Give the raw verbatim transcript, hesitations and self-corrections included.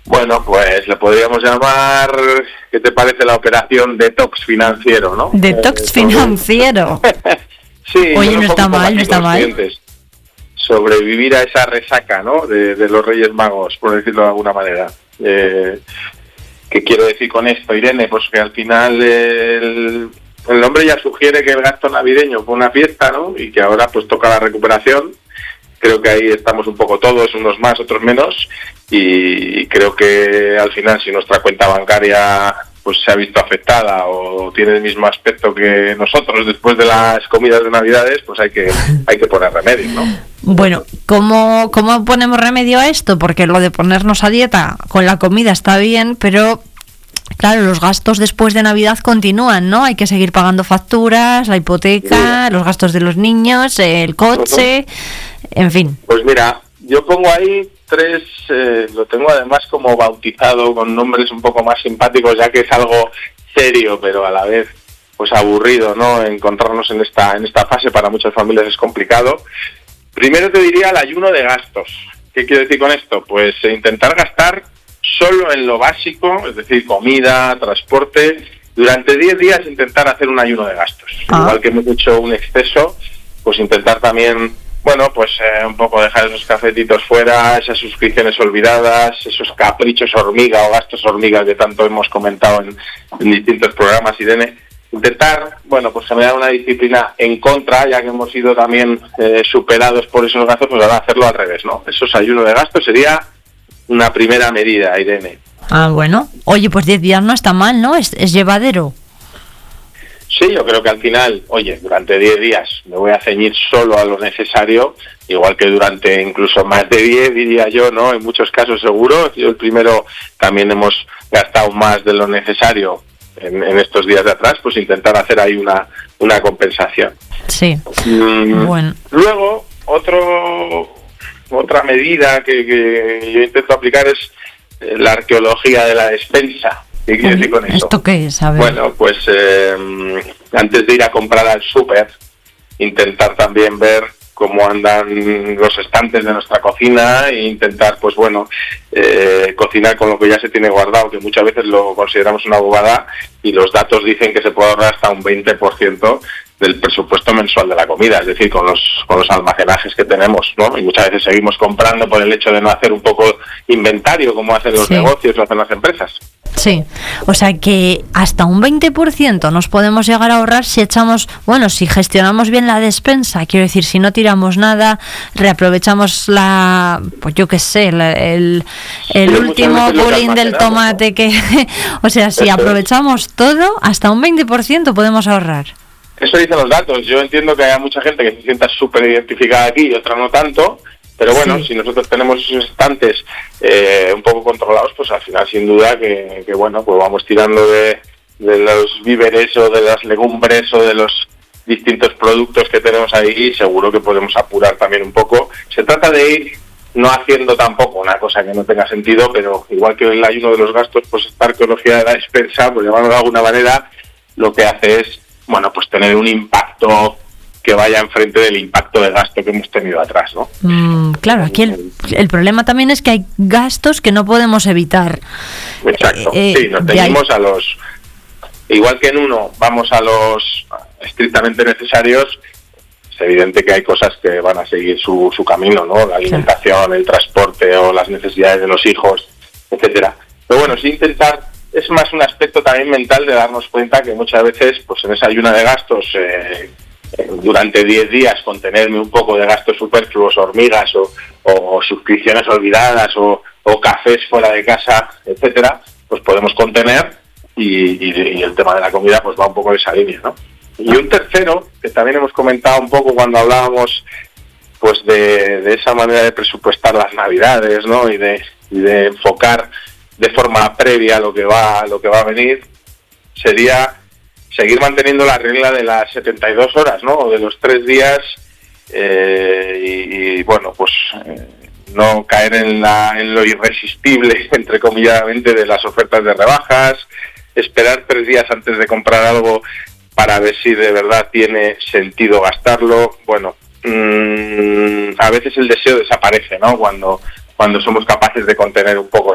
Bueno, pues le podríamos llamar, ¿qué te parece la operación detox financiero, no? Detox eh, financiero. Sí. Oye, no está mal, no está mal. Sobrevivir a esa resaca, ¿no? De, de los Reyes Magos, por decirlo de alguna manera. Eh, ¿Qué quiero decir con esto, Irene? Pues que al final el, el nombre ya sugiere que el gasto navideño fue una fiesta, ¿no? Y que ahora pues toca la recuperación. Creo que ahí estamos un poco todos, unos más, otros menos, y creo que al final si nuestra cuenta bancaria pues se ha visto afectada o tiene el mismo aspecto que nosotros después de las comidas de Navidades, pues hay que hay que poner remedio, ¿no? Bueno, ¿cómo, cómo ponemos remedio a esto? Porque lo de ponernos a dieta con la comida está bien, pero claro, los gastos después de Navidad continúan, ¿no? Hay que seguir pagando facturas, la hipoteca, sí, los gastos de los niños, el coche, uh-huh. En fin. Pues mira, yo pongo ahí tres, eh, lo tengo además como bautizado con nombres un poco más simpáticos, ya que es algo serio, pero a la vez pues aburrido, ¿no? Encontrarnos en esta en esta fase para muchas familias es complicado. Primero te diría el ayuno de gastos. ¿Qué quiero decir con esto? Pues eh, intentar gastar solo en lo básico, es decir, comida, transporte. Durante diez días intentar hacer un ayuno de gastos. Ah. Igual que hemos hecho un exceso, pues intentar también, bueno, pues eh, un poco dejar esos cafetitos fuera, esas suscripciones olvidadas, esos caprichos hormiga o gastos hormiga que tanto hemos comentado en, en distintos programas, Irene. Intentar, bueno, pues generar una disciplina en contra, ya que hemos sido también eh, superados por esos gastos, pues ahora hacerlo al revés, ¿no? Esos ayunos de gastos sería una primera medida, Irene. Ah, bueno. Oye, pues diez días no está mal, ¿no? Es, es llevadero. Sí, yo creo que al final, oye, durante diez días me voy a ceñir solo a lo necesario, igual que durante incluso más de diez, diría yo, ¿no? En muchos casos seguro. Yo el primero también hemos gastado más de lo necesario en, en estos días de atrás, pues intentar hacer ahí una, una compensación. Sí, mm, bueno. Luego, otro... Otra medida que, que yo intento aplicar es la arqueología de la despensa. ¿Qué quiere decir con eso? ¿Esto qué es? A ver. Bueno, pues eh, antes de ir a comprar al súper, intentar también ver cómo andan los estantes de nuestra cocina e intentar, pues bueno, eh, cocinar con lo que ya se tiene guardado, que muchas veces lo consideramos una bobada y los datos dicen que se puede ahorrar hasta un veinte por ciento del presupuesto mensual de la comida, es decir, con los con los almacenajes que tenemos, ¿no? Y muchas veces seguimos comprando por el hecho de no hacer un poco inventario como hacen los sí. negocios o hacen las empresas. Sí, o sea que hasta un veinte por ciento nos podemos llegar a ahorrar si echamos, bueno, si gestionamos bien la despensa, quiero decir, si no tiramos nada, reaprovechamos la, pues yo qué sé, la, el, el sí, último pulín del tomate, ¿no? que, o sea, si Eso aprovechamos es. todo, hasta un veinte por ciento podemos ahorrar. Eso dicen los datos. Yo entiendo que haya mucha gente que se sienta súper identificada aquí y otra no tanto, pero bueno, sí. si nosotros tenemos esos estantes eh, un poco controlados, pues al final sin duda que, que bueno, pues vamos tirando de, de los víveres o de las legumbres o de los distintos productos que tenemos ahí y seguro que podemos apurar también un poco. Se trata de ir no haciendo tampoco una cosa que no tenga sentido, pero igual que el ayuno de los gastos, pues esta arqueología de la despensa, pues llamarlo de alguna manera, lo que hace es bueno, pues tener un impacto que vaya enfrente del impacto de gasto que hemos tenido atrás, ¿no? Mm, claro, aquí el, el problema también es que hay gastos que no podemos evitar. Exacto, eh, sí, nos ceñimos a los... Igual que en uno vamos a los estrictamente necesarios, es evidente que hay cosas que van a seguir su, su camino, ¿no? La alimentación, el transporte o las necesidades de los hijos, etcétera. Pero bueno, sí intentar... Es más un aspecto también mental de darnos cuenta que muchas veces, pues en esa ayuna de gastos, eh, durante diez días, contenerme un poco de gastos superfluos, hormigas o, o suscripciones olvidadas o, o cafés fuera de casa, etcétera, pues podemos contener y, y, y el tema de la comida pues va un poco en esa línea, ¿no? Y un tercero, que también hemos comentado un poco cuando hablábamos pues de, de esa manera de presupuestar las Navidades, ¿no? Y de, y de enfocar de forma previa lo que va lo que va a venir, sería seguir manteniendo la regla de las setenta y dos horas, ¿no? O de los tres días eh, y, y bueno, pues eh, no caer en la en lo irresistible, entrecomilladamente, de las ofertas de rebajas, esperar tres días antes de comprar algo para ver si de verdad tiene sentido gastarlo. Bueno, mmm, a veces el deseo desaparece, ¿no? Cuando cuando somos capaces de contener un poco